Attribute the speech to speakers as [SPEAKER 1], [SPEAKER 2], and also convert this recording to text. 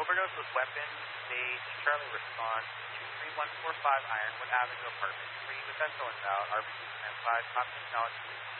[SPEAKER 1] overdose with weapons, stage, Charlie response to 3145 Ironwood Avenue apartment 3 with Central inbound, RBC Command 5, copy, acknowledge,